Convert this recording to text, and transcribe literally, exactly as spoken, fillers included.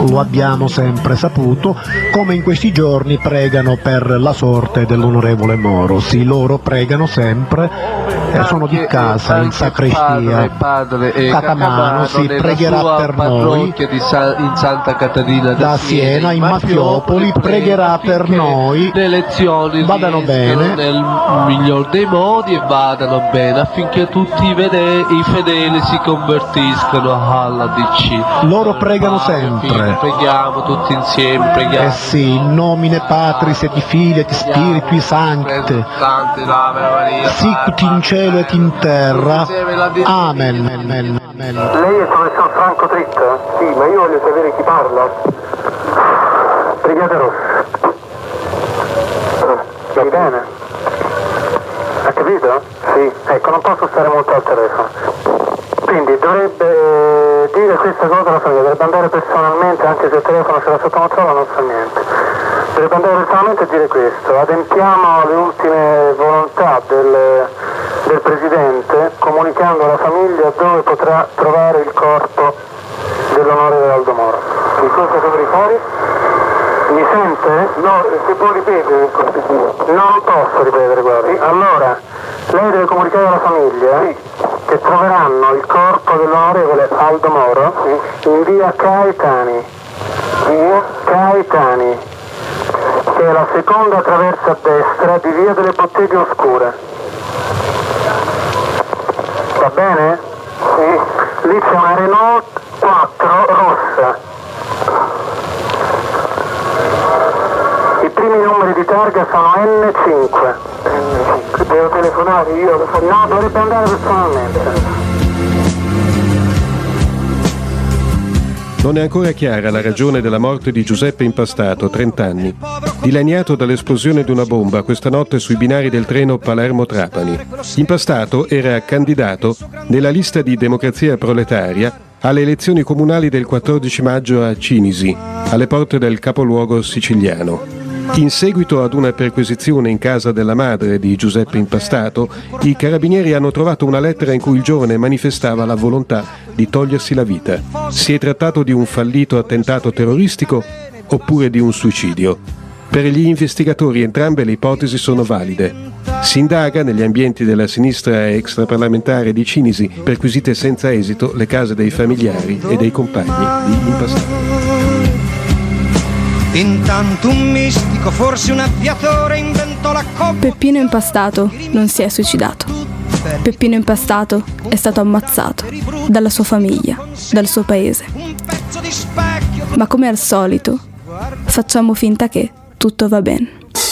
lo abbiamo sempre saputo, come in questi giorni pregano per la sorte dell'onorevole Moro. Sì, loro pregano sempre, eh, sono di casa in sacrestia. Catamano si pregherà per noi, di Sa- in Santa Caterina da, da Siena, in Maffiopoli, pregherà per noi, le elezioni vadano bene nel miglior dei modi e vadano bene affinché tutti i, vede- i fedeli si convertiscano alla D C. Loro pregano sempre. Preghiamo tutti insieme, preghiamo. Eh sì, in nomine Patris et di Filii et Spiritui Sancti, sicut in cielo et in terra. Amen. Amen. Amen. Lei è il professor Franco Tritta? Sì, ma io voglio sapere chi parla. Brigata Rossa. Va bene? Ha capito? Sì. Ecco, non posso stare molto al telefono. Quindi dovrebbe dire questa cosa alla famiglia, dovrebbe andare personalmente, anche se il telefono ce l'ha sotto controllo non fa niente. Dovrebbe andare personalmente a dire questo. Adempiamo alle ultime volontà del, del Presidente, comunicando alla famiglia dove potrà trovare il corpo dell'onorevole Aldo Moro. Che cosa dovrei fare? Mi sente? No, se può ripetere il cortesia. Non posso ripetere, guardi. Allora, lei deve comunicare alla famiglia sì. che troveranno il corpo dell'onorevole Aldo Moro sì. in via Caetani. Via Caetani, che è la seconda traversa a destra di via delle Botteghe Oscure. Va bene? Sì. Lì c'è una Renault quattro rossa. I primi numeri di targa sono N cinque. Devo telefonare io? No, dovrebbe andare personalmente. Non è ancora chiara la ragione della morte di Giuseppe Impastato, trenta anni, dilaniato dall'esplosione di una bomba questa notte sui binari del treno Palermo-Trapani. Impastato era candidato nella lista di Democrazia Proletaria alle elezioni comunali del quattordici maggio a Cinisi, alle porte del capoluogo siciliano. In seguito ad una perquisizione in casa della madre di Giuseppe Impastato, i carabinieri hanno trovato una lettera in cui il giovane manifestava la volontà di togliersi la vita. Si è trattato di un fallito attentato terroristico oppure di un suicidio? Per gli investigatori entrambe le ipotesi sono valide. Si indaga negli ambienti della sinistra extraparlamentare di Cinisi, perquisite senza esito le case dei familiari e dei compagni di Impastato. Intanto un mistico, forse un aviatore, inventò la coppia. Peppino Impastato non si è suicidato. Peppino Impastato è stato ammazzato dalla sua famiglia, dal suo paese. Ma come al solito, facciamo finta che tutto va bene.